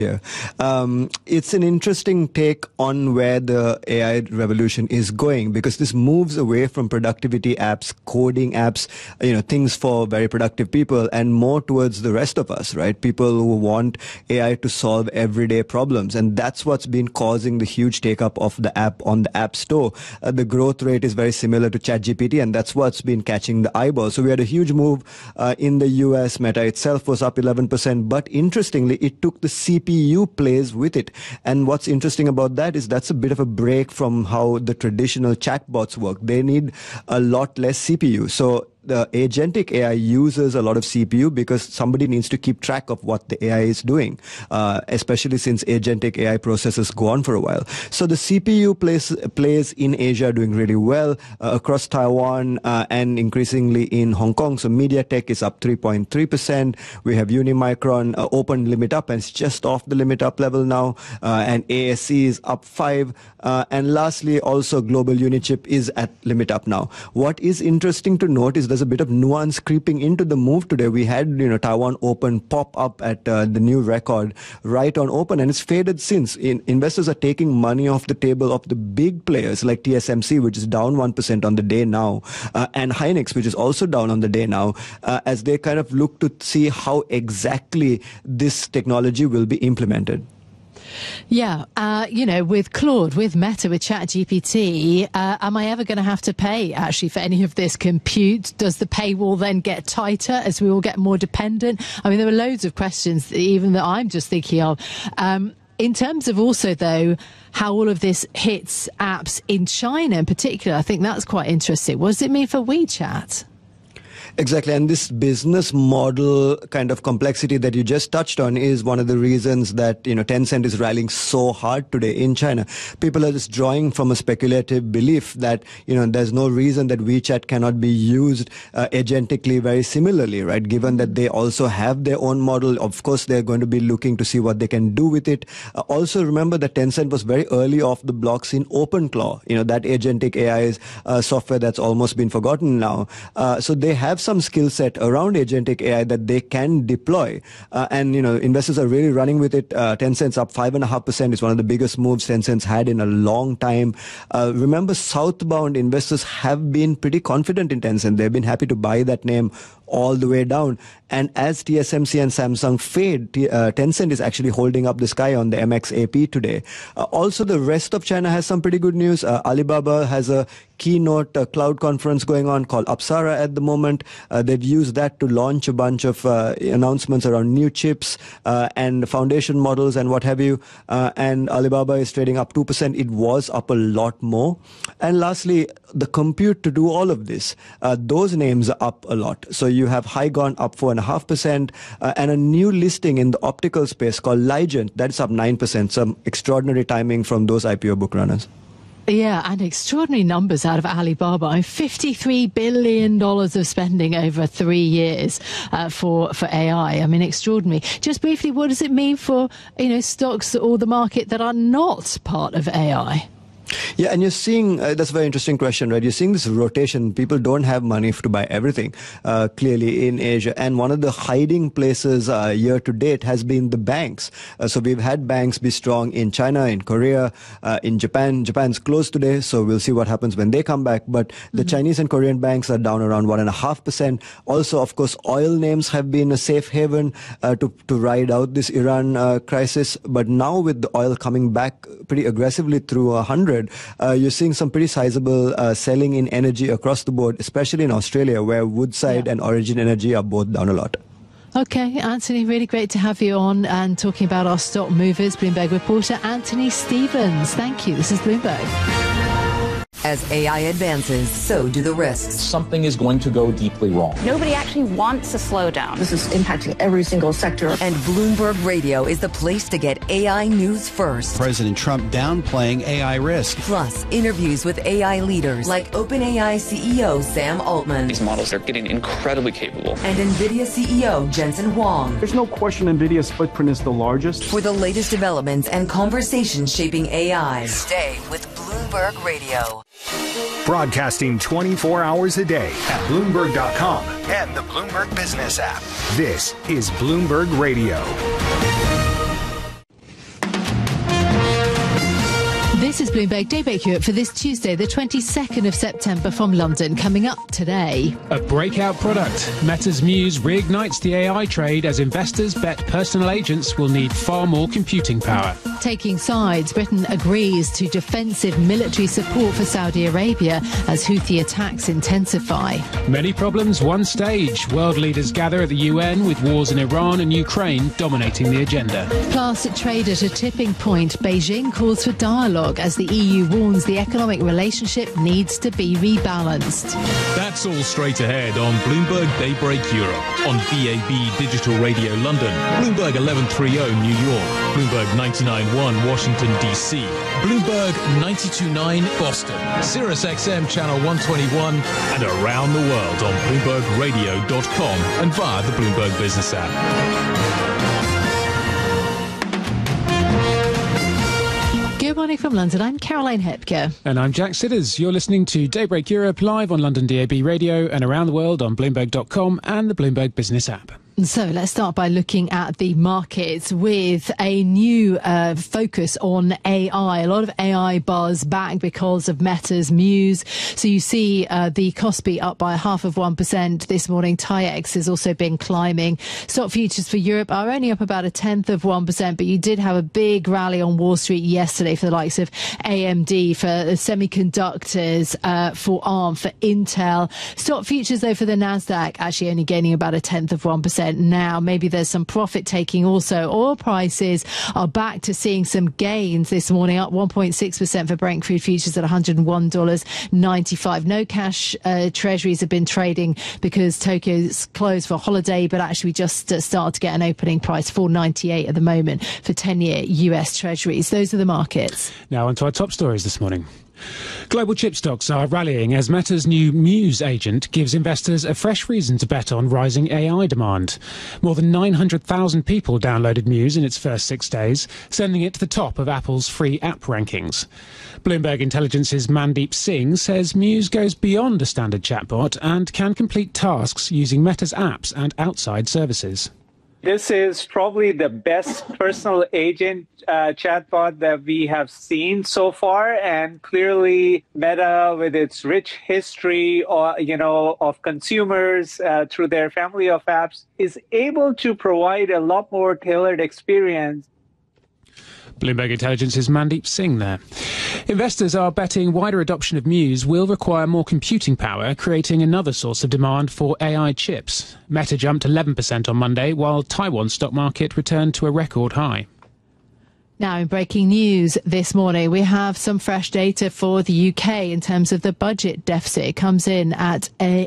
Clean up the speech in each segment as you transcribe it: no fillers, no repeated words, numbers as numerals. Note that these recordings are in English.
Yeah. It's an interesting take on where the AI revolution is going, because this moves away from productivity apps, coding apps, things for very productive people, and more towards the rest of us, right? People who want AI to solve everyday problems. And that's what's been causing the huge take-up of the app on the App Store. The growth rate is very similar to ChatGPT, and that's what's been catching the eyeball. So we had a huge move in the US. Meta itself was up 11%, but interestingly, it took the CPU plays with it. And what's interesting about that is that's a bit of a break from how the traditional chatbots work. They need a lot less CPU. So the agentic AI uses a lot of CPU because somebody needs to keep track of what the AI is doing, especially since agentic AI processes go on for a while. So the CPU plays in Asia are doing really well, across Taiwan and increasingly in Hong Kong. So MediaTek is up 3.3%. We have Unimicron open limit up, and it's just off the limit up level now. And ASE is up 5. And lastly, also Global Unichip is at limit up now. What is interesting to note is there's a bit of nuance creeping into the move today. We had, Taiwan Open pop up at the new record right on open, and it's faded since. Investors are taking money off the table of the big players like TSMC, which is down 1% on the day now, and Hynix, which is also down on the day now, as they kind of look to see how exactly this technology will be implemented. Yeah, with Claude, with Meta, with ChatGPT, am I ever going to have to pay actually for any of this compute? Does the paywall then get tighter as we all get more dependent? I mean, there were loads of questions even that I'm just thinking of. In terms of also, though, how all of this hits apps in China in particular, I think that's quite interesting. What does it mean for WeChat? Exactly. And this business model kind of complexity that you just touched on is one of the reasons that, Tencent is rallying so hard today in China. People are just drawing from a speculative belief that, there's no reason that WeChat cannot be used agentically very similarly, right? Given that they also have their own model. Of course, they're going to be looking to see what they can do with it. Also, remember that Tencent was very early off the blocks in OpenClaw, that agentic AI software that's almost been forgotten now. So they have some skill set around agentic AI that they can deploy. And, investors are really running with it. Tencent's up 5.5%. It's one of the biggest moves Tencent's had in a long time. Remember, southbound investors have been pretty confident in Tencent. They've been happy to buy that name all the way down. And as TSMC and Samsung fade, Tencent is actually holding up the sky on the MXAP today. Also, the rest of China has some pretty good news. Alibaba has a keynote cloud conference going on called Apsara at the moment. They've used that to launch a bunch of announcements around new chips and foundation models and what have you. And Alibaba is trading up 2%. It was up a lot more. And lastly, the compute to do all of this, those names are up a lot. So you have Hygon up 4.5%, and a new listing in the optical space called Ligent, that's up 9%. Some extraordinary timing from those IPO book runners. Yeah, and extraordinary numbers out of Alibaba. $53 billion of spending over 3 years for AI. I mean, extraordinary. Just briefly, what does it mean for stocks or the market that are not part of AI? Yeah, and you're seeing, that's a very interesting question, right? You're seeing this rotation. People don't have money to buy everything, clearly, in Asia. And one of the hiding places year to date has been the banks. So we've had banks be strong in China, in Korea, in Japan. Japan's closed today, so we'll see what happens when they come back. But the Chinese and Korean banks are down around 1.5%. Also, of course, oil names have been a safe haven to ride out this Iran crisis. But now with the oil coming back pretty aggressively through 100, you're seeing some pretty sizable selling in energy across the board, especially in Australia, where Woodside and Origin Energy are both down a lot. Okay, Anthony, really great to have you on and talking about our stock movers. Bloomberg reporter Anthony Stevens. Thank you. This is Bloomberg. As AI advances, so do the risks. Something is going to go deeply wrong. Nobody actually wants to slow down. This is impacting every single sector. And Bloomberg Radio is the place to get AI news first. President Trump downplaying AI risk. Plus, interviews with AI leaders like OpenAI CEO Sam Altman. These models are getting incredibly capable. And NVIDIA CEO Jensen Huang. There's no question NVIDIA's footprint is the largest. For the latest developments and conversations shaping AI, stay with Bloomberg Radio. Broadcasting 24 hours a day at Bloomberg.com and the Bloomberg Business app. This is Bloomberg Radio. This is Bloomberg Daybreak Europe for this Tuesday, the 22nd of September from London. Coming up today. A breakout product. Meta's Muse reignites the AI trade as investors bet personal agents will need far more computing power. Taking sides, Britain agrees to defensive military support for Saudi Arabia as Houthi attacks intensify. Many problems, one stage. World leaders gather at the UN with wars in Iran and Ukraine dominating the agenda. Plus, trade at a tipping point. Beijing calls for dialogue as the EU warns the economic relationship needs to be rebalanced. That's all straight ahead on Bloomberg Daybreak Europe, on DAB Digital Radio London, Bloomberg 1130 New York, Bloomberg 99.1 Washington DC, Bloomberg 92.9 Boston, Sirius XM Channel 121, and around the world on BloombergRadio.com and via the Bloomberg Business app. Good morning from London. I'm Caroline Hepker. And I'm Jack Sidders. You're listening to Daybreak Europe live on London DAB Radio and around the world on Bloomberg.com and the Bloomberg Business app. So let's start by looking at the markets with a new focus on AI. A lot of AI buzz back because of Meta's Muse. So you see the Kospi up by 0.5% this morning. TAIEX has also been climbing. Stock futures for Europe are only up about 0.1%, but you did have a big rally on Wall Street yesterday for the likes of AMD, for semiconductors, for ARM, for Intel. Stock futures, though, for the Nasdaq actually only gaining about 0.1%. Now, maybe there's some profit taking also. Oil prices are back to seeing some gains this morning, up 1.6% for Brent crude futures at $101.95. No cash treasuries have been trading because Tokyo's closed for holiday, but actually we just started to get an opening price, $4.98 at the moment for 10-year US treasuries. Those are the markets. Now on to our top stories this morning. Global chip stocks are rallying as Meta's new Muse agent gives investors a fresh reason to bet on rising AI demand. More than 900,000 people downloaded Muse in its first 6 days, sending it to the top of Apple's free app rankings. Bloomberg Intelligence's Mandeep Singh says Muse goes beyond a standard chatbot and can complete tasks using Meta's apps and outside services. This is probably the best personal agent chatbot that we have seen so far, and clearly Meta, with its rich history, of consumers through their family of apps, is able to provide a lot more tailored experience. Bloomberg Intelligence's Mandeep Singh there. Investors are betting wider adoption of Muse will require more computing power, creating another source of demand for AI chips. Meta jumped 11% on Monday, while Taiwan's stock market returned to a record high. Now, in breaking news this morning, we have some fresh data for the UK in terms of the budget deficit. It comes in at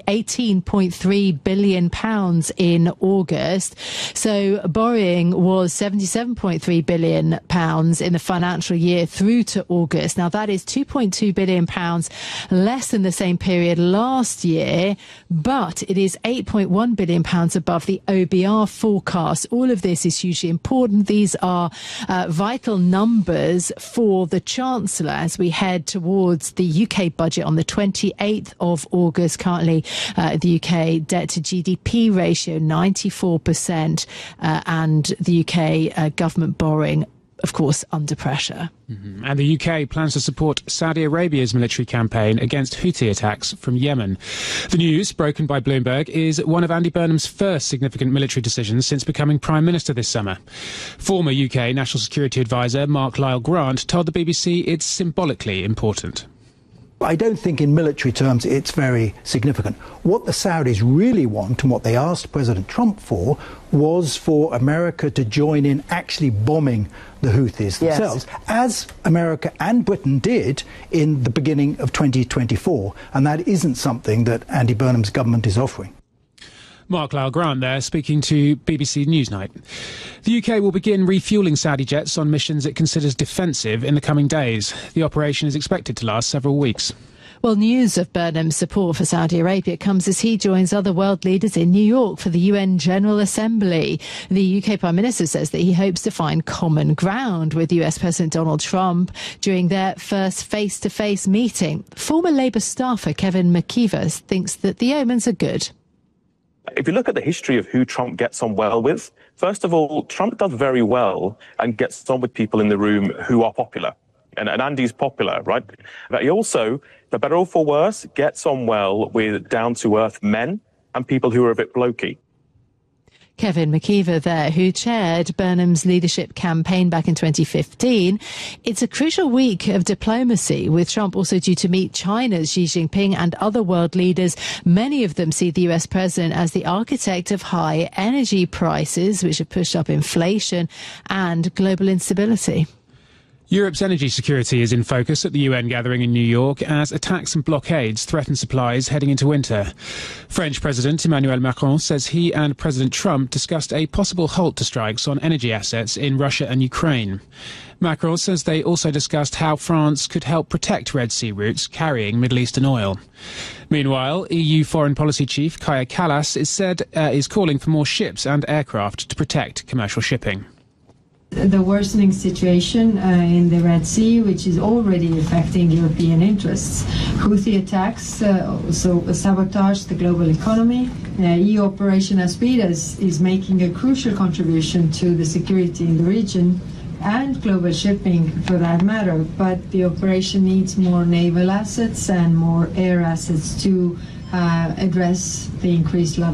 £18.3 billion in August. So borrowing was £77.3 billion in the financial year through to August. Now, that is £2.2 billion less than the same period last year, but it is £8.1 billion above the OBR forecast. All of this is hugely important. These are vital numbers for the Chancellor as we head towards the UK budget on the 28th of August. Currently, the UK debt to GDP ratio 94%, and the UK government borrowing, of course, under pressure. Mm-hmm. And the UK plans to support Saudi Arabia's military campaign against Houthi attacks from Yemen. The news, broken by Bloomberg, is one of Andy Burnham's first significant military decisions since becoming Prime Minister this summer. Former UK National Security Advisor Mark Lyle Grant told the BBC it's symbolically important. I don't think in military terms it's very significant. What the Saudis really want, and what they asked President Trump for, was for America to join in actually bombing the Houthis themselves, as America and Britain did in the beginning of 2024. And that isn't something that Andy Burnham's government is offering. Mark Lyle Grant there, speaking to BBC Newsnight. The UK will begin refuelling Saudi jets on missions it considers defensive in the coming days. The operation is expected to last several weeks. Well, news of Burnham's support for Saudi Arabia comes as he joins other world leaders in New York for the UN General Assembly. The UK Prime Minister says that he hopes to find common ground with US President Donald Trump during their first face-to-face meeting. Former Labour staffer Kevin McKeever thinks that the omens are good. If you look at the history of who Trump gets on well with, first of all, Trump does very well and gets on with people in the room who are popular. And Andy's popular, right? But he also, for better or for worse, gets on well with down-to-earth men and people who are a bit blokey. Kevin McKeever there, who chaired Burnham's leadership campaign back in 2015. It's a crucial week of diplomacy, with Trump also due to meet China's Xi Jinping and other world leaders. Many of them see the US president as the architect of high energy prices, which have pushed up inflation and global instability. Europe's energy security is in focus at the UN gathering in New York as attacks and blockades threaten supplies heading into winter. French President Emmanuel Macron says he and President Trump discussed a possible halt to strikes on energy assets in Russia and Ukraine. Macron says they also discussed how France could help protect Red Sea routes carrying Middle Eastern oil. Meanwhile, EU Foreign Policy Chief Kaja Kallas is calling for more ships and aircraft to protect commercial shipping. The worsening situation in the Red Sea, which is already affecting European interests. Houthi attacks also sabotage the global economy. EU Operation Aspides is making a crucial contribution to the security in the region and global shipping for that matter, but the operation needs more naval assets and more air assets to address the increased level